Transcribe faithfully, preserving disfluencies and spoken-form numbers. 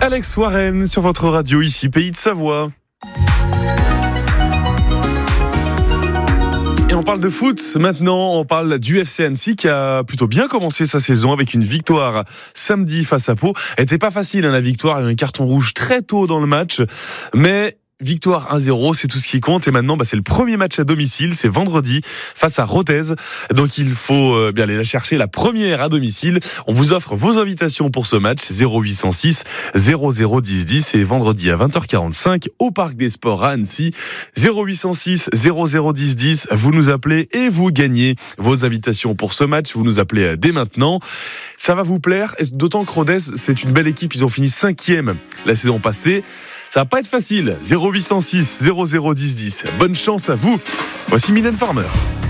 Alex Warren sur votre radio, ici Pays de Savoie. Et on parle de foot maintenant, on parle du F C Annecy qui a plutôt bien commencé sa saison avec une victoire samedi face à Pau. Elle n'était pas facile hein, la victoire, il y a eu un carton rouge très tôt dans le match, mais victoire un zéro, c'est tout ce qui compte. Et maintenant, bah, c'est le premier match à domicile, c'est vendredi face à Rodez. Donc il faut euh, bien aller la chercher, la première à domicile. On vous offre vos invitations pour ce match, zéro huit cent six zéro zéro dix dix. C'est vendredi à vingt heures quarante-cinq au Parc des Sports à Annecy. zéro huit cent six zéro zéro dix dix. Vous nous appelez et vous gagnez vos invitations pour ce match. Vous nous appelez dès maintenant. Ça va vous plaire, d'autant que Rodez, c'est une belle équipe. Ils ont fini cinquième la saison passée. Ça va pas être facile. zéro huit cent six zéro zéro dix dix. Bonne chance à vous. Voici Mylène Farmer.